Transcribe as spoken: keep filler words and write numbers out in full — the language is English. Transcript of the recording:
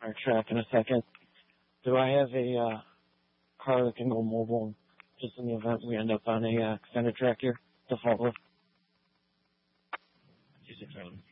our track in a second. Do I have a uh, car that can go mobile just in the event we end up on a uh, extended track here to follow? two six seven.